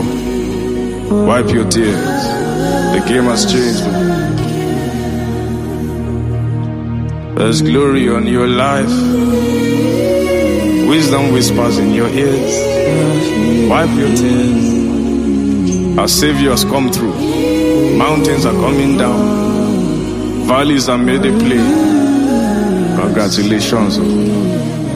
before. Wipe your tears. The game has changed. There's glory on your life. Wisdom whispers in your ears. Wipe your tears. Our Savior has come through. Mountains are coming down. Valleys are made a plain. Congratulations.